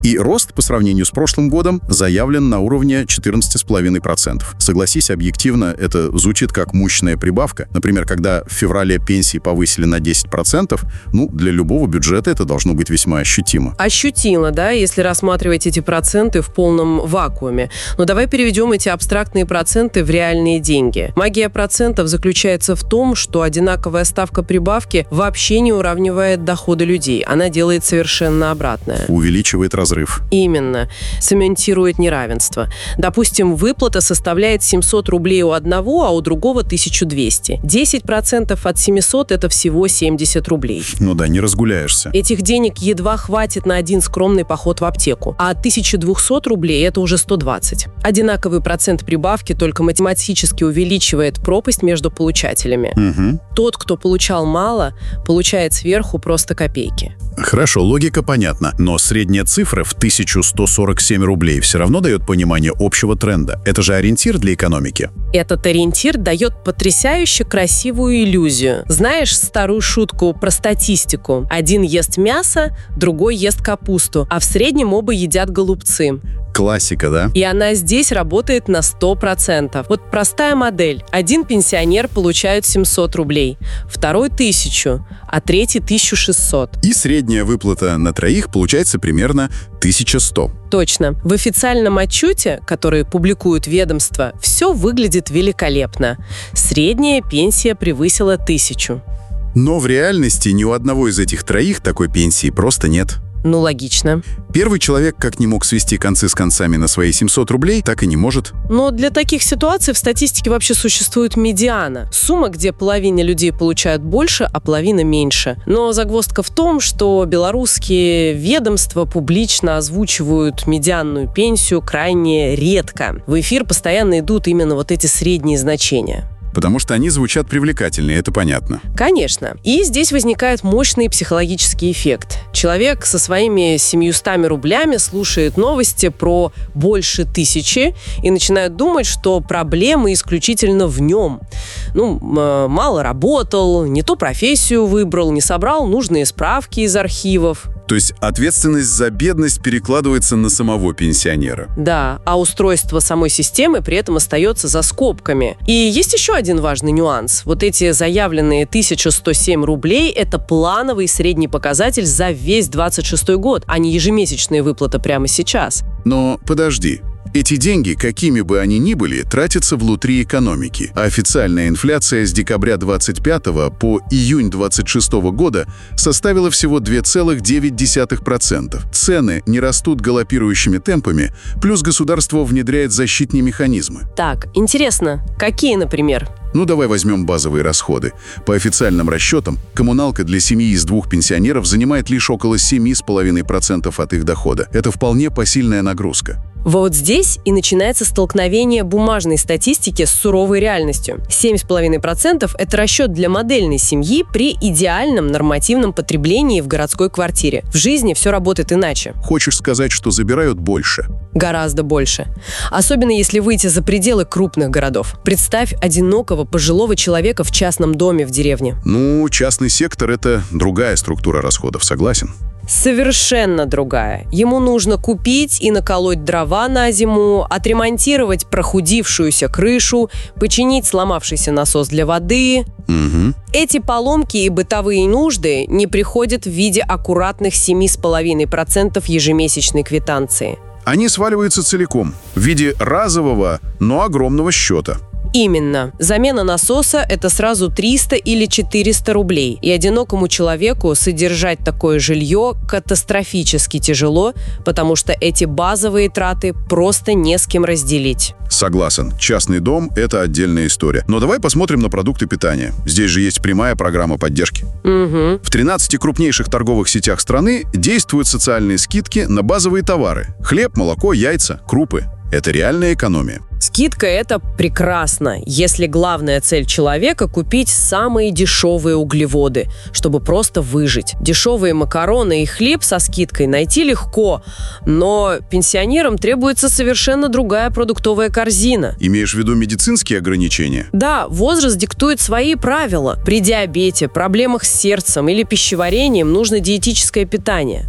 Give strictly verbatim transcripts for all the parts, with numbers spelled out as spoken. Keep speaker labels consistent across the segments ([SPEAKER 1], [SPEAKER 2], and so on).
[SPEAKER 1] И рост по сравнению с прошлым годом заявлен на уровне четырнадцать целых пять десятых процента. Согласись, объективно это звучит как мощная прибавка. Например, когда в феврале пенсии повысили на десять процентов, ну, для любого бюджета это должно быть весьма ощутимо.
[SPEAKER 2] Ощутимо, да, если рассматривать эти проценты в полном вакууме. Но давай переведем эти абстрактные проценты в реальные деньги. Магия процентов заключается в том, что одинаковая ставка прибавки вообще не уравнивает доходы людей. Она делает совершенно обратное.
[SPEAKER 1] Увеличивает разрыв.
[SPEAKER 2] Именно. Цементирует неравенство. Допустим, выплата составляет семьсот рублей у одного, а у другого тысяча двести. десять процентов от семисот – это всего семьдесят рублей.
[SPEAKER 1] Ну да, не разгуляешься.
[SPEAKER 2] Этих денег едва хватит на один скромный поход в аптеку. А от тысячи двухсот рублей – это уже сто двадцать. Одинаковый процент прибавки только математически увеличивает пропасть между получателями.
[SPEAKER 1] Угу.
[SPEAKER 2] Тот, кто получал мало, получает сверху просто копейки.
[SPEAKER 1] Хорошо, логика понятна, но средняя цифра в тысячу сто сорок семь рублей все равно дает понимание общего тренда. Это же ориентир для экономики.
[SPEAKER 2] Этот ориентир дает потрясающе красивую иллюзию. Знаешь старую шутку про статистику? Один ест мясо, другой ест капусту, а в среднем оба едят голубцы.
[SPEAKER 1] Классика, да?
[SPEAKER 2] И она здесь работает на сто процентов. Вот простая модель. Один пенсионер получает семьсот рублей, второй – тысячу, а третий – тысячу шестьсот.
[SPEAKER 1] И средняя выплата на троих получается примерно тысяча сто.
[SPEAKER 2] Точно. В официальном отчете, который публикует ведомство, все выглядит великолепно. Средняя пенсия превысила тысячу.
[SPEAKER 1] Но в реальности ни у одного из этих троих такой пенсии просто нет.
[SPEAKER 2] Ну, логично.
[SPEAKER 1] Первый человек как не мог свести концы с концами на свои семьсот рублей, так и не может.
[SPEAKER 2] Но для таких ситуаций в статистике вообще существует медиана. Сумма, где половина людей получают больше, а половина меньше. Но загвоздка в том, что белорусские ведомства публично озвучивают медианную пенсию крайне редко. В эфир постоянно идут именно вот эти средние значения.
[SPEAKER 1] Потому что они звучат привлекательнее, это понятно.
[SPEAKER 2] Конечно. И здесь возникает мощный психологический эффект. Человек со своими семьюстами рублями слушает новости про больше тысячи и начинает думать, что проблемы исключительно в нем. Ну, мало работал, не ту профессию выбрал, не собрал нужные справки из архивов.
[SPEAKER 1] То есть ответственность за бедность перекладывается на самого пенсионера.
[SPEAKER 2] Да, а устройство самой системы при этом остается за скобками. И есть еще один важный нюанс. Вот эти заявленные тысяча сто семь рублей – это плановый средний показатель за весь двадцать шестой год, а не ежемесячная выплата прямо сейчас.
[SPEAKER 1] Но подожди. Эти деньги, какими бы они ни были, тратятся внутри экономики, а официальная инфляция с декабря двадцать пятого по июнь двадцать шестого года составила всего два целых девять десятых процента. Цены не растут галопирующими темпами, плюс государство внедряет защитные механизмы.
[SPEAKER 2] Так, интересно, какие, например?
[SPEAKER 1] Ну, давай возьмем базовые расходы. По официальным расчетам, коммуналка для семьи из двух пенсионеров занимает лишь около семь целых пять десятых процента от их дохода. Это вполне посильная нагрузка.
[SPEAKER 2] Вот здесь и начинается столкновение бумажной статистики с суровой реальностью. семь целых пять десятых процента – это расчет для модельной семьи при идеальном нормативном потреблении в городской квартире. В жизни все работает иначе.
[SPEAKER 1] Хочешь сказать, что забирают больше?
[SPEAKER 2] Гораздо больше. Особенно если выйти за пределы крупных городов. Представь одинокого пожилого человека в частном доме в деревне.
[SPEAKER 1] Ну, частный сектор – это другая структура расходов, согласен?
[SPEAKER 2] Совершенно другая. Ему нужно купить и наколоть дрова на зиму, отремонтировать прохудившуюся крышу, починить сломавшийся насос для воды.
[SPEAKER 1] Угу.
[SPEAKER 2] Эти поломки и бытовые нужды не приходят в виде аккуратных семь целых пять десятых процента ежемесячной квитанции.
[SPEAKER 1] Они сваливаются целиком, в виде разового, но огромного счета.
[SPEAKER 2] Именно. Замена насоса – это сразу триста или четыреста рублей. И одинокому человеку содержать такое жилье катастрофически тяжело, потому что эти базовые траты просто не с кем разделить.
[SPEAKER 1] Согласен. Частный дом – это отдельная история. Но давай посмотрим на продукты питания. Здесь же есть прямая программа поддержки.
[SPEAKER 2] Угу.
[SPEAKER 1] В тринадцати крупнейших торговых сетях страны действуют социальные скидки на базовые товары. Хлеб, молоко, яйца, крупы. Это реальная экономия.
[SPEAKER 2] Скидка – это прекрасно, если главная цель человека – купить самые дешевые углеводы, чтобы просто выжить. Дешевые макароны и хлеб со скидкой найти легко, но пенсионерам требуется совершенно другая продуктовая корзина.
[SPEAKER 1] Имеешь в виду медицинские ограничения?
[SPEAKER 2] Да, возраст диктует свои правила. При диабете, проблемах с сердцем или пищеварением нужно диетическое питание.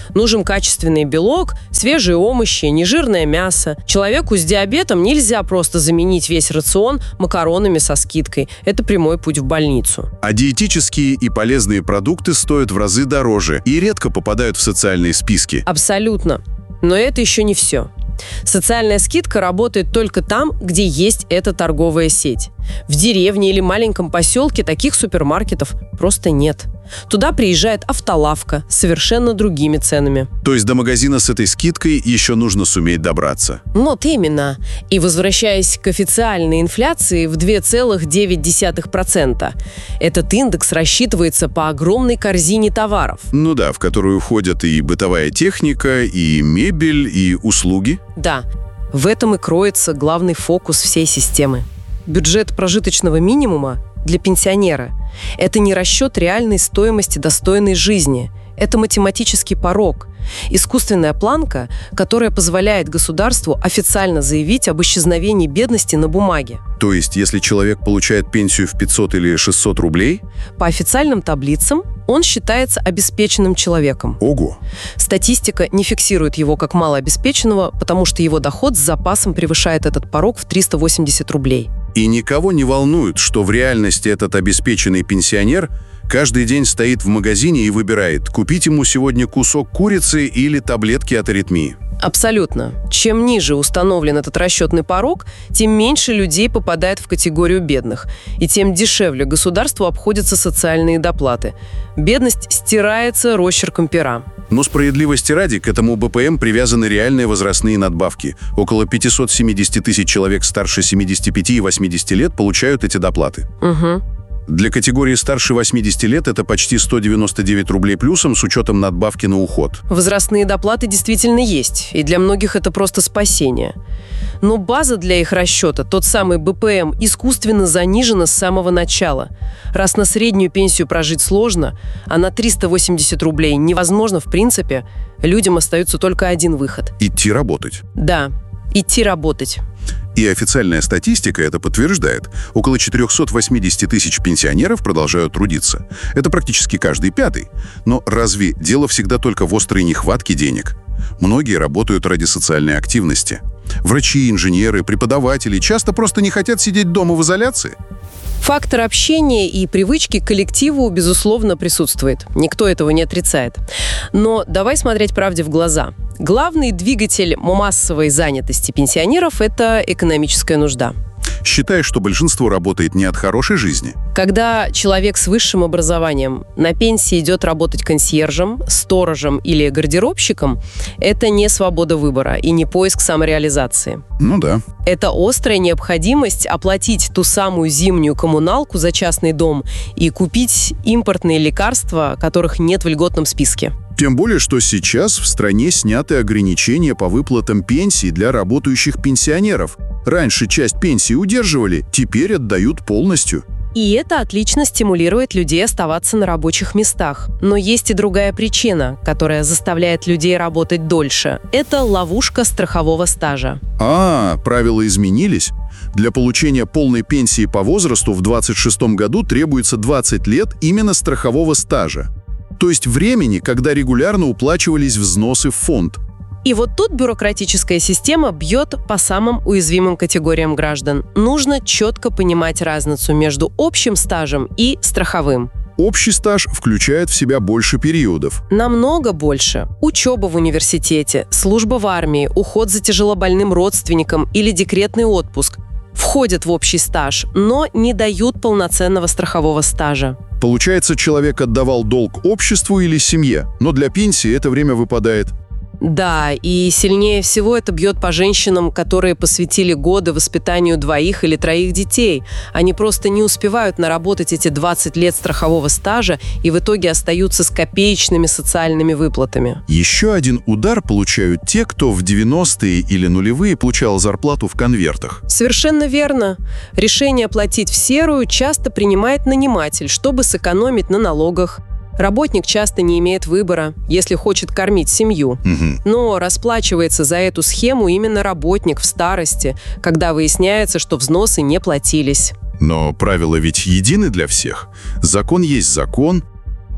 [SPEAKER 2] Нужен качественный белок, свежие овощи, нежирное мясо. Человеку с диабетом нельзя просто заменить весь рацион макаронами со скидкой. Это прямой путь в больницу.
[SPEAKER 1] А диетические и полезные продукты стоят в разы дороже и редко попадают в социальные списки.
[SPEAKER 2] Абсолютно. Но это еще не все. Социальная скидка работает только там, где есть эта торговая сеть. В деревне или маленьком поселке таких супермаркетов просто нет. Туда приезжает автолавка с совершенно другими ценами.
[SPEAKER 1] То есть до магазина с этой скидкой еще нужно суметь добраться.
[SPEAKER 2] Вот именно. И возвращаясь к официальной инфляции в два целых девять десятых процента, этот индекс рассчитывается по огромной корзине товаров.
[SPEAKER 1] Ну да, в которую входят и бытовая техника, и мебель, и услуги.
[SPEAKER 2] Да, в этом и кроется главный фокус всей системы. Бюджет прожиточного минимума для пенсионера – это не расчет реальной стоимости достойной жизни. Это математический порог, искусственная планка, которая позволяет государству официально заявить об исчезновении бедности на бумаге.
[SPEAKER 1] То есть, если человек получает пенсию в пятьсот или шестьсот рублей?
[SPEAKER 2] По официальным таблицам он считается обеспеченным человеком.
[SPEAKER 1] Ого!
[SPEAKER 2] Статистика не фиксирует его как малообеспеченного, потому что его доход с запасом превышает этот порог в триста восемьдесят рублей.
[SPEAKER 1] И никого не волнует, что в реальности этот обеспеченный пенсионер каждый день стоит в магазине и выбирает, купить ему сегодня кусок курицы или таблетки от аритмии.
[SPEAKER 2] Абсолютно. Чем ниже установлен этот расчетный порог, тем меньше людей попадает в категорию бедных, и тем дешевле государству обходятся социальные доплаты. Бедность стирается росчерком пера.
[SPEAKER 1] Но справедливости ради, к этому бэ пэ эм привязаны реальные возрастные надбавки. Около пятьсот семьдесят тысяч человек старше семидесяти пяти и восьмидесяти лет получают эти доплаты.
[SPEAKER 2] Угу.
[SPEAKER 1] Для категории старше восьмидесяти лет это почти сто девяносто девять рублей плюсом с учетом надбавки на уход.
[SPEAKER 2] Возрастные доплаты действительно есть, и для многих это просто спасение. Но база для их расчета, тот самый бэ пэ эм, искусственно занижена с самого начала. Раз на среднюю пенсию прожить сложно, а на триста восемьдесят рублей невозможно в принципе, людям остается только один выход.
[SPEAKER 1] Идти работать.
[SPEAKER 2] Да, идти работать.
[SPEAKER 1] И официальная статистика это подтверждает. Около четырехсот восьмидесяти тысяч пенсионеров продолжают трудиться. Это практически каждый пятый. Но разве дело всегда только в острой нехватке денег? Многие работают ради социальной активности. Врачи, инженеры, преподаватели часто просто не хотят сидеть дома в изоляции.
[SPEAKER 2] Фактор общения и привычки к коллективу, безусловно, присутствует. Никто этого не отрицает. Но давай смотреть правде в глаза. Главный двигатель массовой занятости пенсионеров – это экономическая нужда.
[SPEAKER 1] Считаешь, что большинство работает не от хорошей жизни?
[SPEAKER 2] Когда человек с высшим образованием на пенсии идет работать консьержем, сторожем или гардеробщиком, это не свобода выбора и не поиск самореализации.
[SPEAKER 1] Ну да.
[SPEAKER 2] Это острая необходимость оплатить ту самую зимнюю коммуналку за частный дом и купить импортные лекарства, которых нет в льготном списке.
[SPEAKER 1] Тем более, что сейчас в стране сняты ограничения по выплатам пенсий для работающих пенсионеров. Раньше часть пенсии удерживали, теперь отдают полностью.
[SPEAKER 2] И это отлично стимулирует людей оставаться на рабочих местах. Но есть и другая причина, которая заставляет людей работать дольше. Это ловушка страхового стажа.
[SPEAKER 1] А, правила изменились? Для получения полной пенсии по возрасту в двадцать шестом году требуется двадцать лет именно страхового стажа. То есть времени, когда регулярно уплачивались взносы в фонд.
[SPEAKER 2] И вот тут бюрократическая система бьет по самым уязвимым категориям граждан. Нужно четко понимать разницу между общим стажем и страховым.
[SPEAKER 1] Общий стаж включает в себя больше периодов.
[SPEAKER 2] Намного больше. Учеба в университете, служба в армии, уход за тяжелобольным родственником или декретный отпуск входят в общий стаж, но не дают полноценного страхового стажа.
[SPEAKER 1] Получается, человек отдавал долг обществу или семье, но для пенсии это время выпадает.
[SPEAKER 2] Да, и сильнее всего это бьет по женщинам, которые посвятили годы воспитанию двоих или троих детей. Они просто не успевают наработать эти двадцать лет страхового стажа и в итоге остаются с копеечными социальными выплатами.
[SPEAKER 1] Еще один удар получают те, кто в девяностые или нулевые получал зарплату в конвертах.
[SPEAKER 2] Совершенно верно. Решение платить в серую часто принимает наниматель, чтобы сэкономить на налогах. Работник часто не имеет выбора, если хочет кормить семью.
[SPEAKER 1] Угу.
[SPEAKER 2] Но расплачивается за эту схему именно работник в старости, когда выясняется, что взносы не платились.
[SPEAKER 1] Но правила ведь едины для всех. Закон есть закон.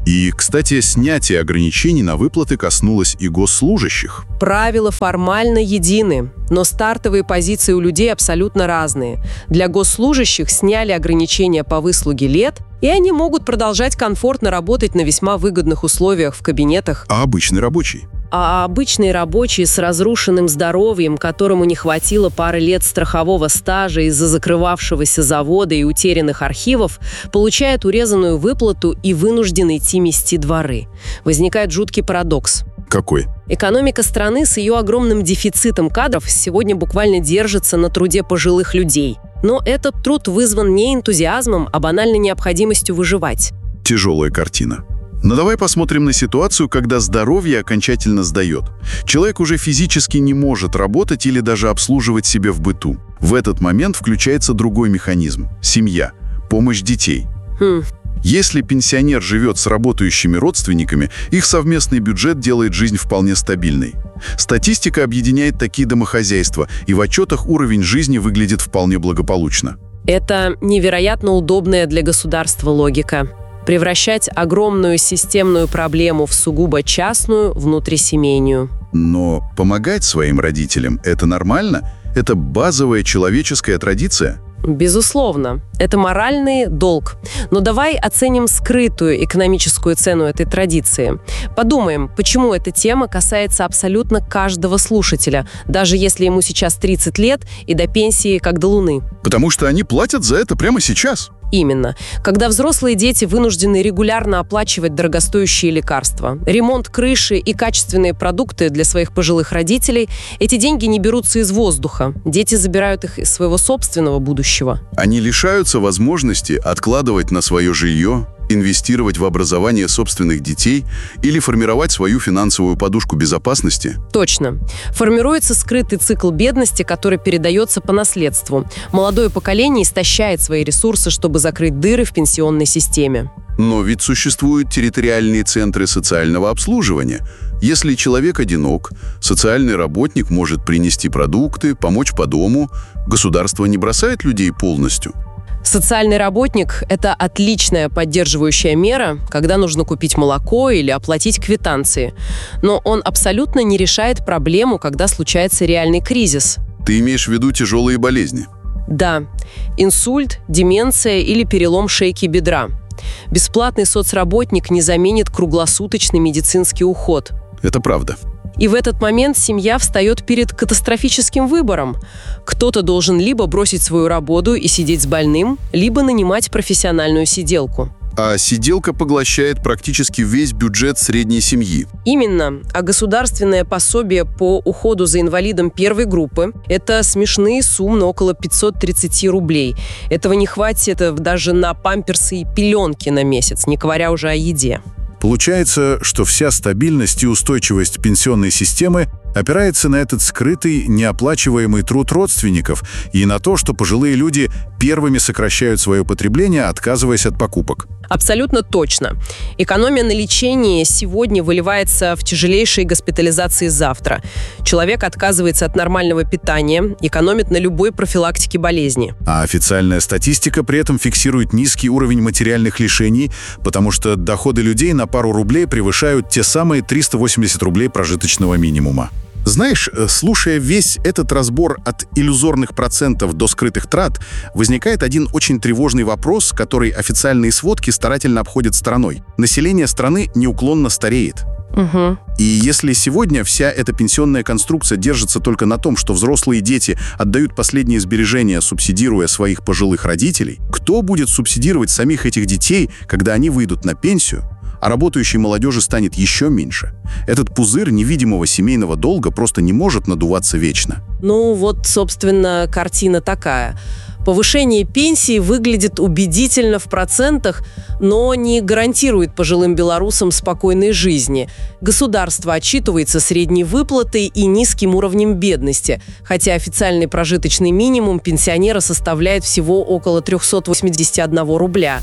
[SPEAKER 1] И, кстати, снятие ограничений на выплаты коснулось и госслужащих.
[SPEAKER 2] Правила формально едины, но стартовые позиции у людей абсолютно разные. Для госслужащих сняли ограничения по выслуге лет, и они могут продолжать комфортно работать на весьма выгодных условиях в кабинетах.
[SPEAKER 1] А обычный рабочий?
[SPEAKER 2] А обычные рабочие с разрушенным здоровьем, которому не хватило пары лет страхового стажа из-за закрывавшегося завода и утерянных архивов, получают урезанную выплату и вынуждены идти мести дворы. Возникает жуткий парадокс.
[SPEAKER 1] Какой?
[SPEAKER 2] Экономика страны с ее огромным дефицитом кадров сегодня буквально держится на труде пожилых людей. Но этот труд вызван не энтузиазмом, а банальной необходимостью выживать.
[SPEAKER 1] Тяжелая картина. Но давай посмотрим на ситуацию, когда здоровье окончательно сдает. Человек уже физически не может работать или даже обслуживать себя в быту. В этот момент включается другой механизм – семья, помощь детей.
[SPEAKER 2] Хм.
[SPEAKER 1] Если пенсионер живет с работающими родственниками, их совместный бюджет делает жизнь вполне стабильной. Статистика объединяет такие домохозяйства, и в отчетах уровень жизни выглядит вполне благополучно.
[SPEAKER 2] Это невероятно удобная для государства логика. Превращать огромную системную проблему в сугубо частную, внутрисемейную.
[SPEAKER 1] Но помогать своим родителям – это нормально? Это базовая человеческая традиция?
[SPEAKER 2] Безусловно, это моральный долг. Но давай оценим скрытую экономическую цену этой традиции. Подумаем, почему эта тема касается абсолютно каждого слушателя, даже если ему сейчас тридцать лет и до пенсии как до луны.
[SPEAKER 1] Потому что они платят за это прямо сейчас.
[SPEAKER 2] Именно. Когда взрослые дети вынуждены регулярно оплачивать дорогостоящие лекарства, ремонт крыши и качественные продукты для своих пожилых родителей, эти деньги не берутся из воздуха. Дети забирают их из своего собственного будущего.
[SPEAKER 1] Они лишаются возможности откладывать на свое жилье, инвестировать в образование собственных детей или формировать свою финансовую подушку безопасности.
[SPEAKER 2] Точно. Формируется скрытый цикл бедности, который передается по наследству. Молодое поколение истощает свои ресурсы, чтобы закрыть дыры в пенсионной системе.
[SPEAKER 1] Но ведь существуют территориальные центры социального обслуживания. Если человек одинок, социальный работник может принести продукты, помочь по дому. Государство не бросает людей полностью.
[SPEAKER 2] Социальный работник – это отличная поддерживающая мера, когда нужно купить молоко или оплатить квитанции. Но он абсолютно не решает проблему, когда случается реальный кризис.
[SPEAKER 1] Ты имеешь в виду тяжелые болезни?
[SPEAKER 2] Да. Инсульт, деменция или перелом шейки бедра. Бесплатный соцработник не заменит круглосуточный медицинский уход.
[SPEAKER 1] Это правда.
[SPEAKER 2] И в этот момент семья встает перед катастрофическим выбором. Кто-то должен либо бросить свою работу и сидеть с больным, либо нанимать профессиональную сиделку.
[SPEAKER 1] А сиделка поглощает практически весь бюджет средней семьи.
[SPEAKER 2] Именно. А государственное пособие по уходу за инвалидом первой группы – это смешные суммы около пятьсот тридцать рублей. Этого не хватит даже на памперсы и пеленки на месяц, не говоря уже о еде.
[SPEAKER 3] Получается, что вся стабильность и устойчивость пенсионной системы опирается на этот скрытый, неоплачиваемый труд родственников и на то, что пожилые люди первыми сокращают свое потребление, отказываясь от покупок.
[SPEAKER 2] Абсолютно точно. Экономия на лечении сегодня выливается в тяжелейшие госпитализации завтра. Человек отказывается от нормального питания, экономит на любой профилактике болезни.
[SPEAKER 3] А официальная статистика при этом фиксирует низкий уровень материальных лишений, потому что доходы людей на пару рублей превышают те самые триста восемьдесят рублей прожиточного минимума.
[SPEAKER 1] Знаешь, слушая весь этот разбор от иллюзорных процентов до скрытых трат, возникает один очень тревожный вопрос, который официальные сводки старательно обходят стороной. Население страны неуклонно стареет.
[SPEAKER 2] Угу.
[SPEAKER 1] И если сегодня вся эта пенсионная конструкция держится только на том, что взрослые дети отдают последние сбережения, субсидируя своих пожилых родителей, кто будет субсидировать самих этих детей, когда они выйдут на пенсию? А работающей молодежи станет еще меньше. Этот пузырь невидимого семейного долга просто не может надуваться вечно.
[SPEAKER 2] Ну вот, собственно, картина такая. Повышение пенсии выглядит убедительно в процентах, но не гарантирует пожилым белорусам спокойной жизни. Государство отчитывается средней выплатой и низким уровнем бедности, хотя официальный прожиточный минимум пенсионера составляет всего около триста восемьдесят один рубля.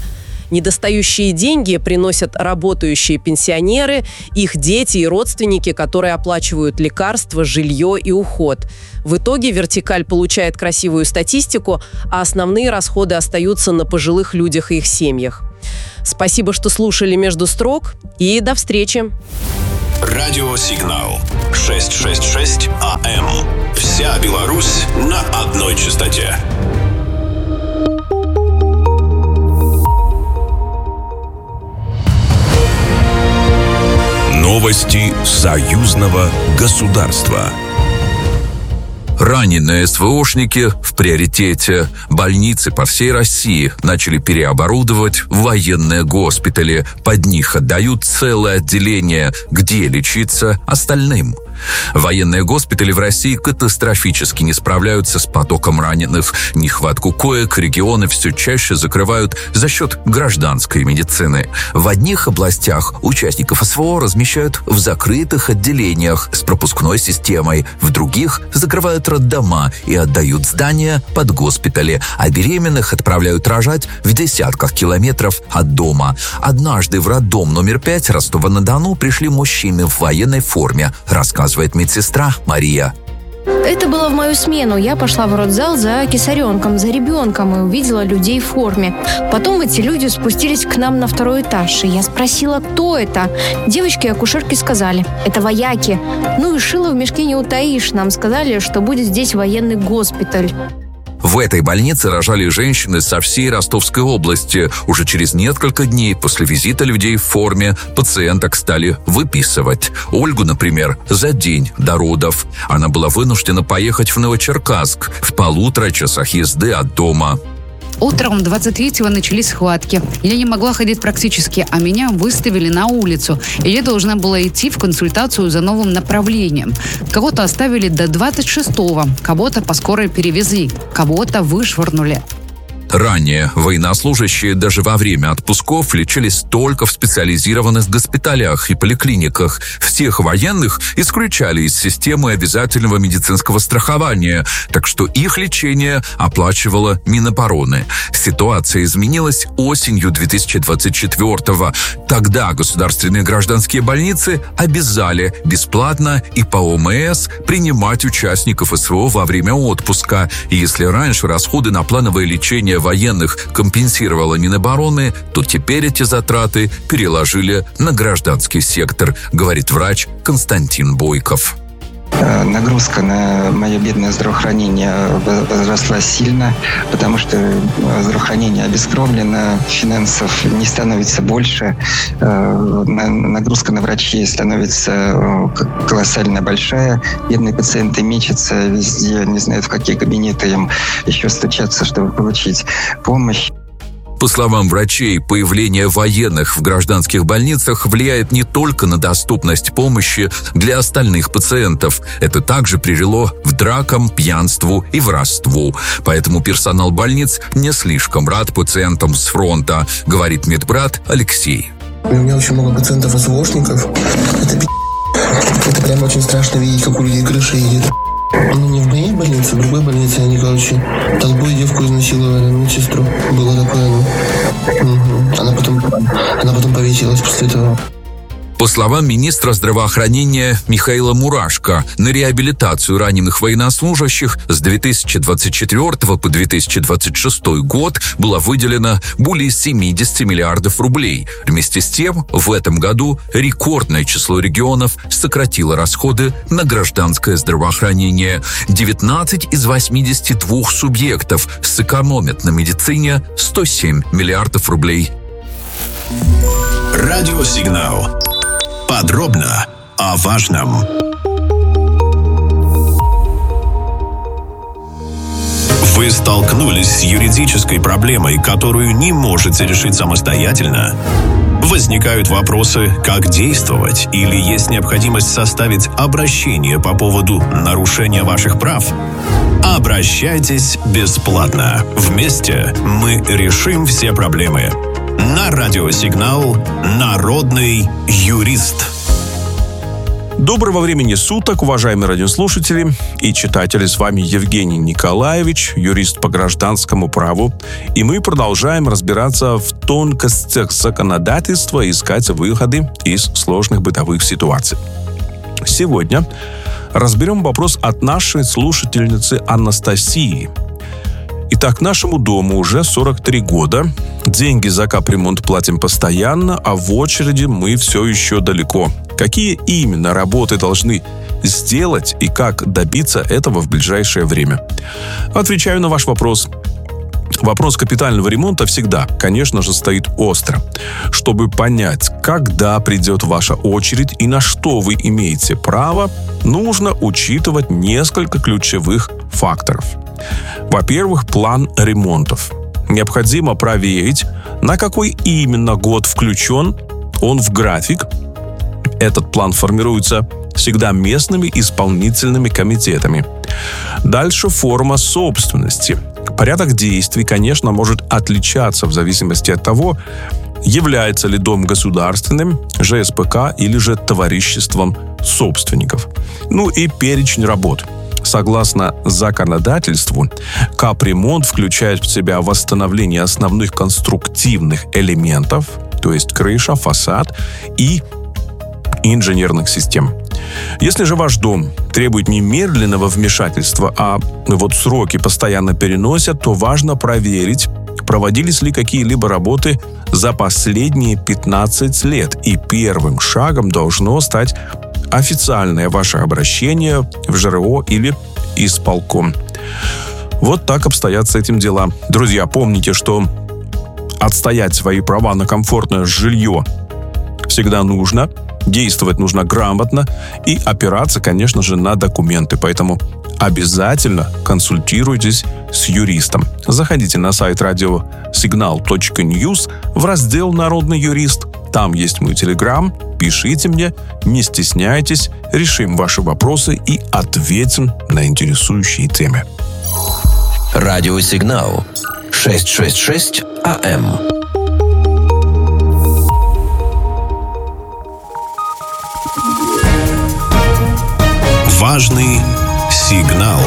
[SPEAKER 2] Недостающие деньги приносят работающие пенсионеры, их дети и родственники, которые оплачивают лекарства, жилье и уход. В итоге вертикаль получает красивую статистику, а основные расходы остаются на пожилых людях и их семьях. Спасибо, что слушали «Между строк», и до встречи!
[SPEAKER 4] Радиосигнал шестьсот шестьдесят шесть АМ. Вся Беларусь на одной частоте. Новости союзного государства.
[SPEAKER 5] Раненые СВОшники в приоритете. Больницы по всей России начали переоборудовать в военные госпитали. Под них отдают целое отделение, где лечиться остальным. Военные госпитали в России катастрофически не справляются с потоком раненых. Нехватку коек регионы все чаще закрывают за счет гражданской медицины. В одних областях участников СВО размещают в закрытых отделениях с пропускной системой, в других закрывают роддома и отдают здания под госпитали, а беременных отправляют рожать в десятках километров от дома. Однажды в роддом номер пять Ростова-на-Дону пришли мужчины в военной форме, рассказывает медсестра Мария.
[SPEAKER 6] Это было в мою смену. Я пошла в родзал за кесаренком, за ребенком и увидела людей в форме. Потом эти люди спустились к нам на второй этаж, и я спросила, кто это. Девочки-акушерки сказали, это вояки. Ну и шило в мешке не утаишь. Нам сказали, что будет здесь военный госпиталь.
[SPEAKER 5] В этой больнице рожали женщины со всей Ростовской области. Уже через несколько дней после визита людей в форме пациенток стали выписывать. Ольгу, например, за день до родов. Она была вынуждена поехать в Новочеркасск в полутора часах езды от дома.
[SPEAKER 7] Утром двадцать третьего начались схватки. Я не могла ходить практически, а меня выставили на улицу. И я должна была идти в консультацию за новым направлением. Кого-то оставили до двадцать шестого, кого-то по скорой перевезли, кого-то вышвырнули.
[SPEAKER 5] Ранее военнослужащие даже во время отпусков лечились только в специализированных госпиталях и поликлиниках. Всех военных исключали из системы обязательного медицинского страхования, так что их лечение оплачивала Минобороны. Ситуация изменилась осенью две тысячи двадцать четвёртого. Тогда государственные гражданские больницы обязали бесплатно и по ОМС принимать участников СВО во время отпуска. И если раньше расходы на плановое лечение военных компенсировала Минобороны, то теперь эти затраты переложили на гражданский сектор, говорит врач Константин Бойков.
[SPEAKER 8] Нагрузка на мое бедное здравоохранение возросла сильно, потому что здравоохранение обескровлено, финансов не становится больше, нагрузка на врачей становится колоссально большая, бедные пациенты мечутся везде, не знают, в какие кабинеты им еще стучаться, чтобы получить помощь.
[SPEAKER 5] По словам врачей, появление военных в гражданских больницах влияет не только на доступность помощи для остальных пациентов. Это также привело к дракам, пьянству и воровству. Поэтому персонал больниц не слишком рад пациентам с фронта, говорит медбрат Алексей.
[SPEAKER 9] У меня очень много пациентов СВОшников. Это Это прям очень страшно видеть, как у людей крыша едет. Ну, не в моей больнице, в другой больнице они, короче, толпой девку изнасиловали, медсестру. Было такое, ну. Угу. Она потом, она потом повесилась после этого.
[SPEAKER 5] По словам министра здравоохранения Михаила Мурашко, на реабилитацию раненых военнослужащих с две тысячи двадцать четвёртого по две тысячи двадцать шестой год было выделено более семьдесят миллиардов рублей. Вместе с тем, в этом году рекордное число регионов сократило расходы на гражданское здравоохранение. девятнадцать из восьмидесяти двух субъектов сэкономят на медицине сто семь миллиардов рублей.
[SPEAKER 4] Радиосигнал. Подробно о важном. Вы столкнулись с юридической проблемой, которую не можете решить самостоятельно? Возникают вопросы, как действовать, или есть необходимость составить обращение по поводу нарушения ваших прав? Обращайтесь бесплатно. Вместе мы решим все проблемы. На радиосигнал «Народный юрист».
[SPEAKER 10] Доброго времени суток, уважаемые радиослушатели и читатели. С вами Евгений Николаевич, юрист по гражданскому праву. И мы продолжаем разбираться в тонкостях законодательства и искать выходы из сложных бытовых ситуаций. Сегодня разберем вопрос от нашей слушательницы Анастасии. Итак, нашему дому уже сорок три года. Деньги за капремонт платим постоянно, а в очереди мы все еще далеко. Какие именно работы должны сделать и как добиться этого в ближайшее время? Отвечаю на ваш вопрос. Вопрос капитального ремонта всегда, конечно же, стоит остро. Чтобы понять, когда придет ваша очередь и на что вы имеете право, нужно учитывать несколько ключевых факторов. Во-первых, план ремонтов. Необходимо проверить, на какой именно год включен он в график. Этот план формируется всегда местными исполнительными комитетами. Дальше форма собственности. Порядок действий, конечно, может отличаться в зависимости от того, является ли дом государственным, ЖСПК или же товариществом собственников. Ну и перечень работ. Согласно законодательству, капремонт включает в себя восстановление основных конструктивных элементов, то есть крыша, фасад и инженерных систем. Если же ваш дом требует немедленного вмешательства, а вот сроки постоянно переносят, то важно проверить, проводились ли какие-либо работы за последние пятнадцать лет. И первым шагом должно стать официальное ваше обращение в ЖРО или исполком. Вот так обстоят с этим дела. Друзья, помните, что отстоять свои права на комфортное жилье всегда нужно, действовать нужно грамотно и опираться, конечно же, на документы. Поэтому обязательно консультируйтесь с юристом. Заходите на сайт радиосигнал точка ньюс в раздел «Народный юрист». Там есть мой телеграм. Пишите мне, не стесняйтесь, решим ваши вопросы и ответим на интересующие темы.
[SPEAKER 11] Радиосигнал шестьсот шестьдесят шесть АМ.
[SPEAKER 4] Важный сигнал.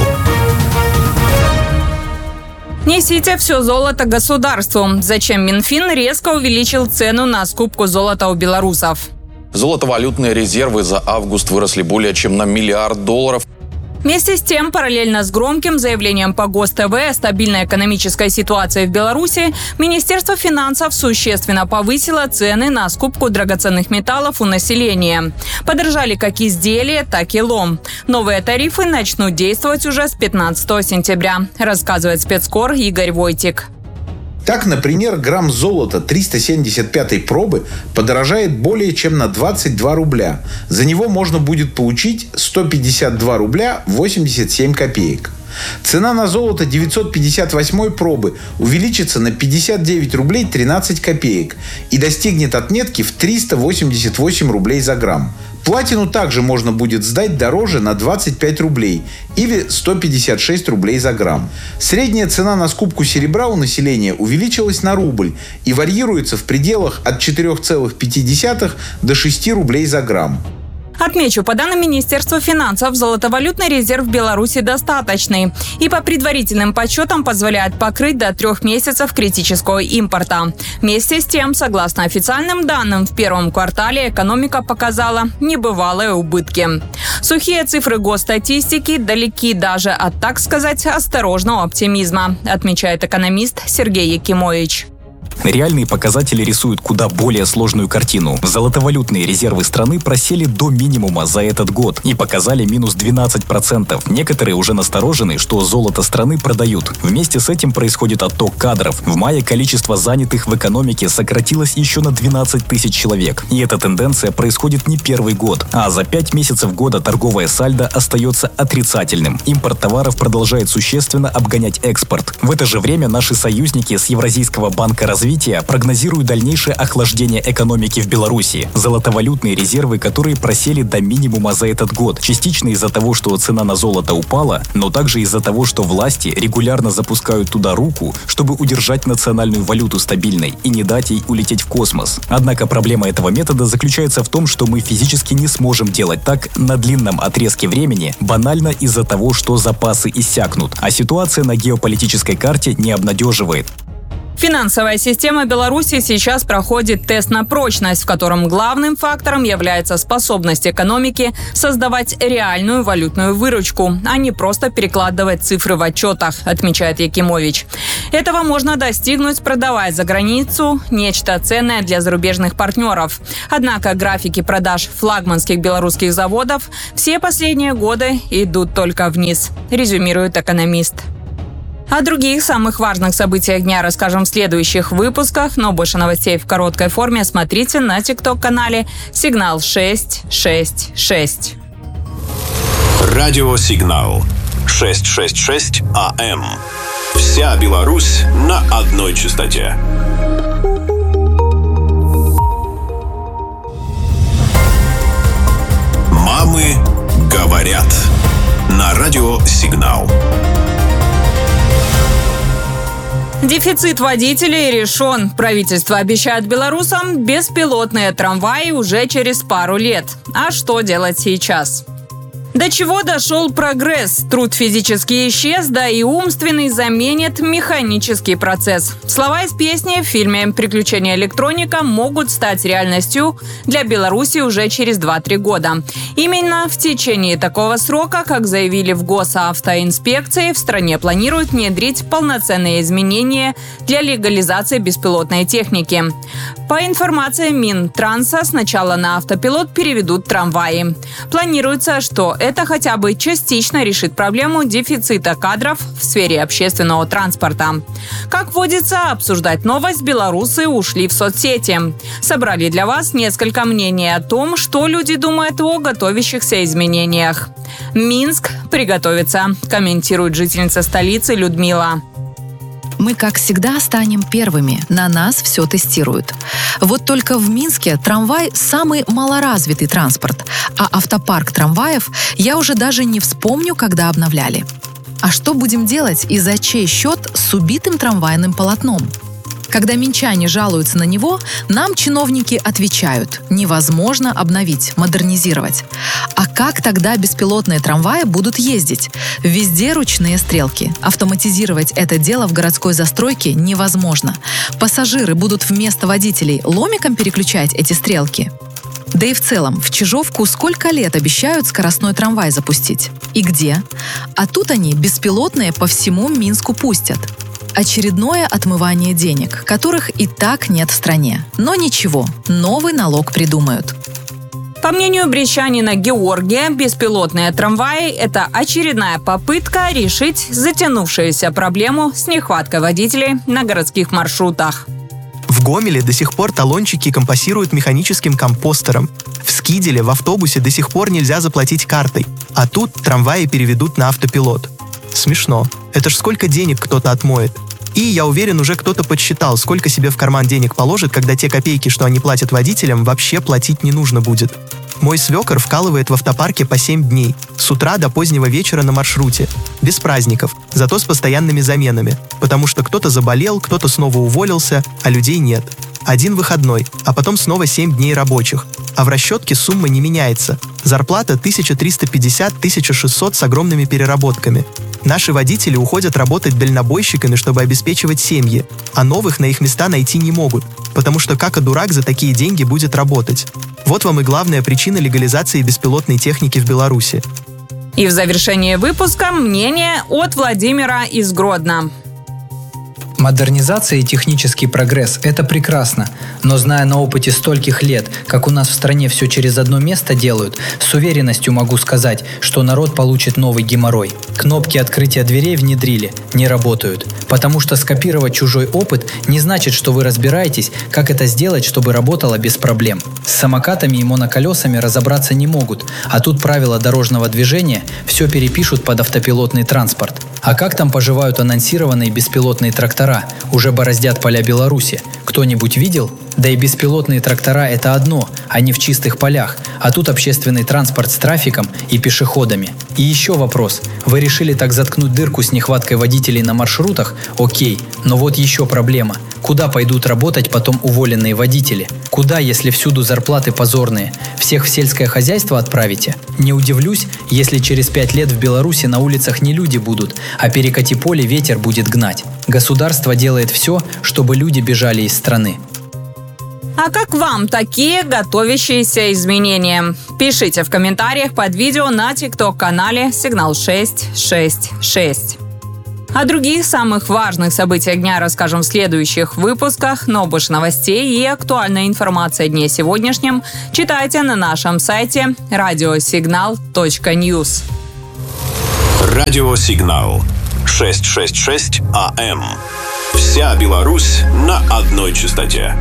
[SPEAKER 12] Несите все золото государству. Зачем Минфин резко увеличил цену на скупку золота у белорусов?
[SPEAKER 13] Золотовалютные резервы за август выросли более чем на миллиард долларов.
[SPEAKER 12] Вместе с тем, параллельно с громким заявлением по ГосТВ о стабильной экономической ситуации в Беларуси, Министерство финансов существенно повысило цены на скупку драгоценных металлов у населения. Подорожали как изделия, так и лом. Новые тарифы начнут действовать уже с пятнадцатого сентября, рассказывает спецкор Игорь Войтик.
[SPEAKER 14] Так, например, грамм золота триста семьдесят пятой пробы подорожает более чем на двадцать два рубля. За него можно будет получить сто пятьдесят два рубля восемьдесят семь копеек. Цена на золото девятьсот пятьдесят восьмой пробы увеличится на пятьдесят девять рублей тринадцать копеек и достигнет отметки в триста восемьдесят восемь рублей за грамм. Платину также можно будет сдать дороже на двадцать пять рублей или сто пятьдесят шесть рублей за грамм. Средняя цена на скупку серебра у населения увеличилась на рубль и варьируется в пределах от четырех целых пяти десятых до шести рублей за грамм.
[SPEAKER 12] Отмечу, по данным Министерства финансов, золотовалютный резерв в Беларуси достаточный и по предварительным подсчетам позволяет покрыть до трех месяцев критического импорта. Вместе с тем, согласно официальным данным, в первом квартале экономика показала небывалые убытки. Сухие цифры госстатистики далеки даже от, так сказать, осторожного оптимизма, отмечает экономист Сергей Якимович.
[SPEAKER 15] Реальные показатели рисуют куда более сложную картину. Золотовалютные резервы страны просели до минимума за этот год и показали минус двенадцать процентов. Некоторые уже насторожены, что золото страны продают. Вместе с этим происходит отток кадров. В мае количество занятых в экономике сократилось еще на двенадцать тысяч человек. И эта тенденция происходит не первый год. А за пять месяцев года торговое сальдо остается отрицательным. Импорт товаров продолжает существенно обгонять экспорт. В это же время наши союзники с Евразийского банка развития развития прогнозируют дальнейшее охлаждение экономики в Беларуси. Золотовалютные резервы, которые просели до минимума за этот год, частично из-за того, что цена на золото упала, но также из-за того, что власти регулярно запускают туда руку, чтобы удержать национальную валюту стабильной и не дать ей улететь в космос. Однако проблема этого метода заключается в том, что мы физически не сможем делать так на длинном отрезке времени, банально из-за того, что запасы иссякнут, а ситуация на геополитической карте не обнадеживает.
[SPEAKER 12] Финансовая система Беларуси сейчас проходит тест на прочность, в котором главным фактором является способность экономики создавать реальную валютную выручку, а не просто перекладывать цифры в отчетах, отмечает Якимович. Этого можно достигнуть, продавая за границу нечто ценное для зарубежных партнеров. Однако графики продаж флагманских белорусских заводов все последние годы идут только вниз, резюмирует экономист. О других самых важных событиях дня расскажем в следующих выпусках, но больше новостей в короткой форме смотрите на тикток-канале «Сигнал шесть шесть шесть».
[SPEAKER 4] Радио «Сигнал» шестьсот шестьдесят шесть АМ. Вся Беларусь на одной частоте. Мамы говорят. На радио «Сигнал».
[SPEAKER 12] Дефицит водителей решен. Правительство обещает белорусам беспилотные трамваи уже через пару лет. А что делать сейчас? До чего дошел прогресс? Труд физически исчез, да и умственный заменит механический процесс. Слова из песни в фильме «Приключения электроника» могут стать реальностью для Беларуси уже через два-три года. Именно в течение такого срока, как заявили в Госавтоинспекции, в стране планируют внедрить полноценные изменения для легализации беспилотной техники. По информации Минтранса, сначала на автопилот переведут трамваи. Планируется, что это хотя бы частично решит проблему дефицита кадров в сфере общественного транспорта. Как водится, обсуждать новость белорусы ушли в соцсети. Собрали для вас несколько мнений о том, что люди думают о готовящихся изменениях. Минск приготовится, комментирует жительница столицы Людмила.
[SPEAKER 16] Мы, как всегда, станем первыми. На нас все тестируют. Вот только в Минске трамвай – самый малоразвитый транспорт, а автопарк трамваев я уже даже не вспомню, когда обновляли. А что будем делать и за чей счет с убитым трамвайным полотном? Когда минчане жалуются на него, нам чиновники отвечают – невозможно обновить, модернизировать. А как тогда беспилотные трамваи будут ездить? Везде ручные стрелки. Автоматизировать это дело в городской застройке невозможно. Пассажиры будут вместо водителей ломиком переключать эти стрелки. Да и в целом, в Чижовку сколько лет обещают скоростной трамвай запустить? И где? А тут они беспилотные по всему Минску пустят. Очередное отмывание денег, которых и так нет в стране. Но ничего, новый налог придумают.
[SPEAKER 12] По мнению брестчанина Георгия, беспилотные трамваи – это очередная попытка решить затянувшуюся проблему с нехваткой водителей на городских маршрутах.
[SPEAKER 17] В Гомеле до сих пор талончики компостируют механическим компостером. В Скиделе в автобусе до сих пор нельзя заплатить картой, а тут трамваи переведут на автопилот. Смешно. Это ж сколько денег кто-то отмоет. И, я уверен, уже кто-то подсчитал, сколько себе в карман денег положит, когда те копейки, что они платят водителям, вообще платить не нужно будет. Мой свекор вкалывает в автопарке по семь дней, с утра до позднего вечера на маршруте. Без праздников, зато с постоянными заменами. Потому что кто-то заболел, кто-то снова уволился, а людей нет. Один выходной, а потом снова семь дней рабочих. А в расчетке сумма не меняется. Зарплата тысяча триста пятьдесят - тысяча шестьсот с огромными переработками. Наши водители уходят работать дальнобойщиками, чтобы обеспечивать семьи, а новых на их места найти не могут, потому что как-дурак за такие деньги будет работать. Вот вам и главная причина легализации беспилотной техники в Беларуси.
[SPEAKER 12] И в завершении выпуска мнение от Владимира из Гродно.
[SPEAKER 18] Модернизация и технический прогресс – это прекрасно, но зная на опыте стольких лет, как у нас в стране все через одно место делают, с уверенностью могу сказать, что народ получит новый геморрой. Кнопки открытия дверей внедрили, не работают, потому что скопировать чужой опыт не значит, что вы разбираетесь, как это сделать, чтобы работало без проблем. С самокатами и моноколесами разобраться не могут, а тут правила дорожного движения все перепишут под автопилотный транспорт. А как там поживают анонсированные беспилотные трактора? Уже бороздят поля Беларуси. Кто-нибудь видел? Да и беспилотные трактора – это одно, они в чистых полях, а тут общественный транспорт с трафиком и пешеходами. И еще вопрос. Вы решили так заткнуть дырку с нехваткой водителей на маршрутах? Окей, но вот еще проблема. Куда пойдут работать потом уволенные водители? Куда, если всюду зарплаты позорные? Всех в сельское хозяйство отправите? Не удивлюсь, если через пять лет в Беларуси на улицах не люди будут, а перекати поле ветер будет гнать. Государство делает все, чтобы люди бежали из страны.
[SPEAKER 12] А как вам такие готовящиеся изменения? Пишите в комментариях под видео на тикток-канале «Сигнал шесть шесть шесть». О других самых важных событиях дня расскажем в следующих выпусках, но больше новостей и актуальной информации о дне сегодняшнем читайте на нашем сайте радиосигнал точка ньюс.
[SPEAKER 4] Радиосигнал шестьсот шестьдесят шесть АМ. Вся Беларусь на одной частоте.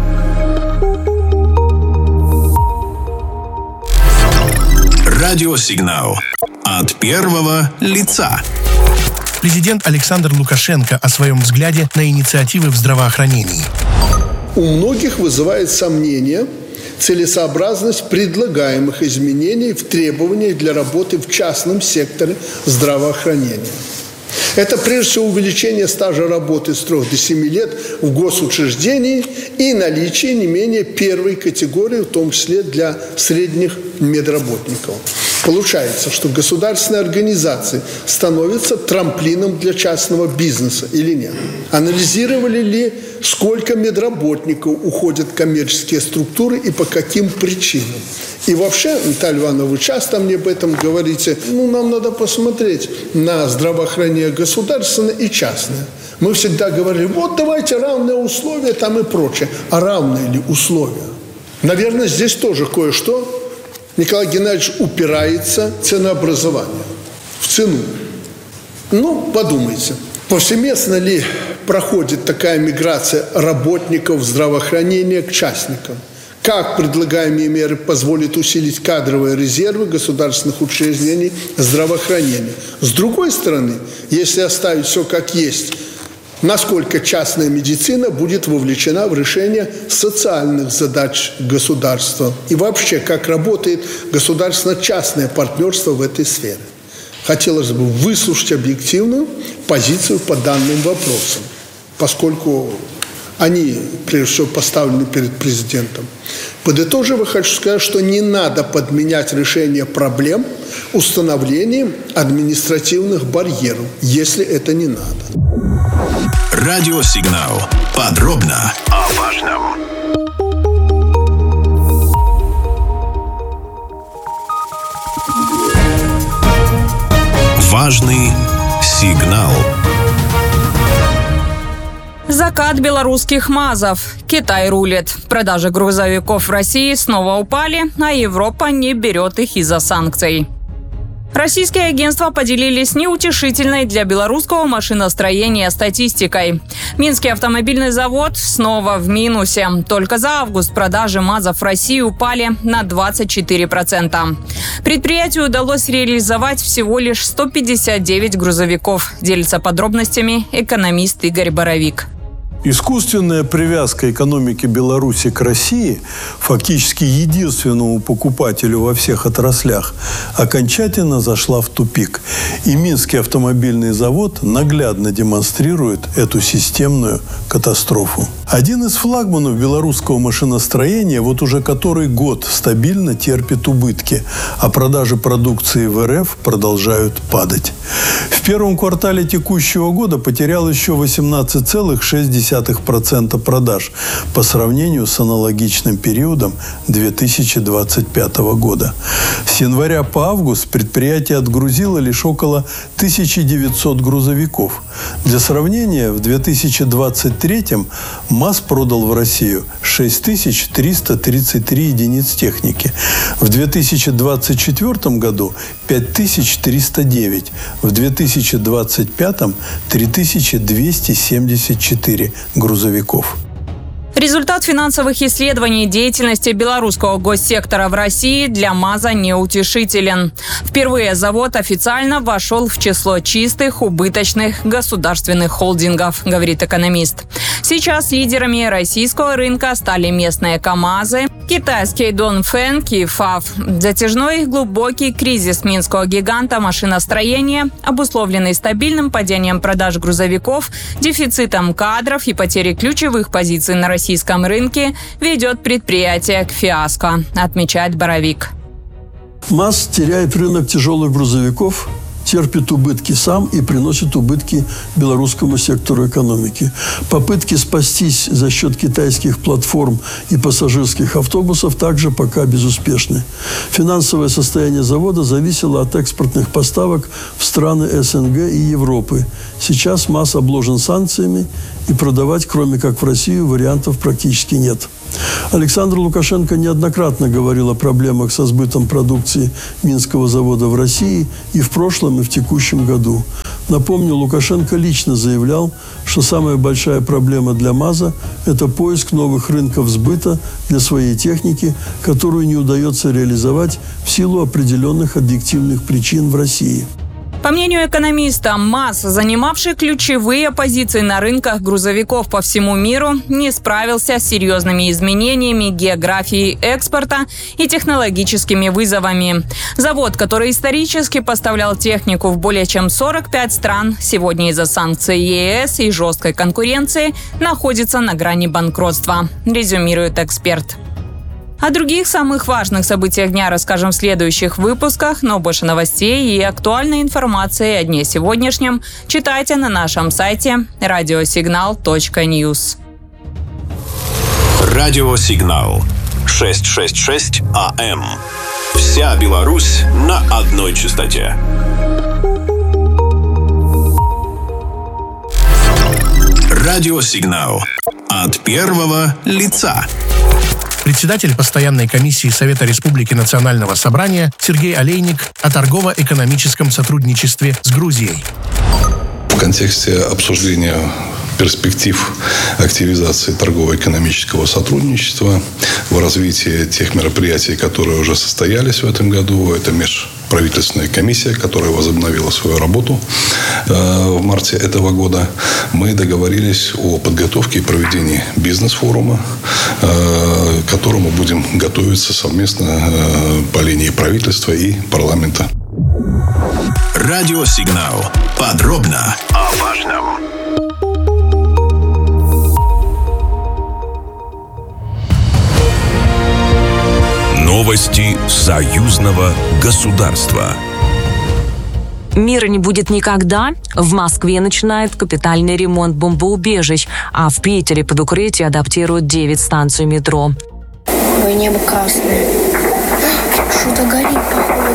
[SPEAKER 4] Радиосигнал от первого лица.
[SPEAKER 19] Президент Александр Лукашенко о своем взгляде на инициативы в здравоохранении.
[SPEAKER 20] У многих вызывает сомнение целесообразность предлагаемых изменений в требованиях для работы в частном секторе здравоохранения. Это прежде всего увеличение стажа работы с трёх до семи лет в госучреждении и наличие не менее первой категории, в том числе для средних медработников. Получается, что государственные организации становятся трамплином для частного бизнеса или нет? Анализировали ли, сколько медработников уходят в коммерческие структуры и по каким причинам? И вообще, Наталья Ивановна, вы часто мне об этом говорите, ну, нам надо посмотреть на здравоохранение государственное и частное. Мы всегда говорили, вот давайте равные условия там и прочее. А равные ли условия? Наверное, здесь тоже кое-что Николай Геннадьевич упирается в ценообразование, в цену. Ну, подумайте, повсеместно ли проходит такая миграция работников здравоохранения к частникам? Как предлагаемые меры позволят усилить кадровые резервы государственных учреждений здравоохранения? С другой стороны, если оставить все как есть, насколько частная медицина будет вовлечена в решение социальных задач государства и вообще, как работает государственно-частное партнерство в этой сфере. Хотелось бы выслушать объективную позицию по данным вопросам, поскольку они, прежде всего, поставлены перед президентом. Подытожив, хочу сказать, что не надо подменять решение проблем установлением административных барьеров, если это не надо.
[SPEAKER 4] Радиосигнал. Подробно о важном. Важный сигнал.
[SPEAKER 12] Закат белорусских МАЗов. Китай рулит. Продажи грузовиков в России снова упали, а Европа не берет их из-за санкций. Российские агентства поделились неутешительной для белорусского машиностроения статистикой. Минский автомобильный завод снова в минусе. Только за август продажи МАЗов в России упали на двадцать четыре процента. Предприятию удалось реализовать всего лишь сто пятьдесят девять грузовиков. Делится подробностями экономист Игорь Боровик.
[SPEAKER 21] Искусственная привязка экономики Беларуси к России, фактически единственному покупателю во всех отраслях, окончательно зашла в тупик. И Минский автомобильный завод наглядно демонстрирует эту системную катастрофу. Один из флагманов белорусского машиностроения вот уже который год стабильно терпит убытки, а продажи продукции в РФ продолжают падать. В первом квартале текущего года потерял еще восемнадцать целых шесть десятых процента продаж по сравнению с аналогичным периодом две тысячи двадцать пятого года. С января по август предприятие отгрузило лишь около тысяча девятьсот грузовиков. Для сравнения, в две тысячи двадцать третьем МАЗ продал в Россию шесть тысяч триста тридцать три единиц техники. В две тысячи двадцать четвёртом году пять тысяч триста девять. В две тысячи двадцать пятом три тысячи двести семьдесят четыре грузовиков.
[SPEAKER 12] Результат финансовых исследований деятельности белорусского госсектора в России для МАЗа неутешителен. Впервые завод официально вошел в число чистых, убыточных государственных холдингов, говорит экономист. Сейчас лидерами российского рынка стали местные КАМАЗы, китайский Донфэн, Кифав. Затяжной глубокий кризис минского гиганта машиностроения, обусловленный стабильным падением продаж грузовиков, дефицитом кадров и потерей ключевых позиций на российском рынке, ведет предприятие к фиаско, отмечает Боровик.
[SPEAKER 21] МАЗ теряет рынок тяжелых грузовиков, терпит убытки сам и приносит убытки белорусскому сектору экономики. Попытки спастись за счет китайских платформ и пассажирских автобусов также пока безуспешны. Финансовое состояние завода зависело от экспортных поставок в страны СНГ и Европы. Сейчас МАЗ обложен санкциями, и продавать, кроме как в Россию, вариантов практически нет. Александр Лукашенко неоднократно говорил о проблемах со сбытом продукции Минского завода в России и в прошлом, и в текущем году. Напомню, Лукашенко лично заявлял, что самая большая проблема для МАЗа – это поиск новых рынков сбыта для своей техники, которую не удается реализовать в силу определенных объективных причин в России.
[SPEAKER 12] По мнению экономиста, МАЗ, занимавший ключевые позиции на рынках грузовиков по всему миру, не справился с серьезными изменениями географии экспорта и технологическими вызовами. Завод, который исторически поставлял технику в более чем сорок пять стран, сегодня из-за санкций ЕС и жесткой конкуренции находится на грани банкротства, резюмирует эксперт. О других самых важных событиях дня расскажем в следующих выпусках, но больше новостей и актуальной информации о дне сегодняшнем читайте на нашем сайте радиосигнал точка ньюс.
[SPEAKER 4] Радиосигнал шестьсот шестьдесят шесть АМ. Вся Беларусь на одной частоте. Радиосигнал от первого лица.
[SPEAKER 19] Председатель постоянной комиссии Совета Республики Национального собрания Сергей Олейник о торгово-экономическом сотрудничестве с Грузией.
[SPEAKER 3] В контексте обсуждения перспектив активизации торгово-экономического сотрудничества в развитии тех мероприятий, которые уже состоялись в этом году, это межправительственная комиссия, которая возобновила свою работу в марте этого года, мы договорились о подготовке и проведении бизнес-форума, к которому будем готовиться совместно по линии правительства и парламента.
[SPEAKER 4] Радиосигнал. Подробно о важном. Новости союзного государства.
[SPEAKER 22] Мира не будет никогда. В Москве начинает капитальный ремонт бомбоубежищ, а в Питере под укрытие адаптируют девять станций метро.
[SPEAKER 6] Ой, небо красное. Что-то горит, походу.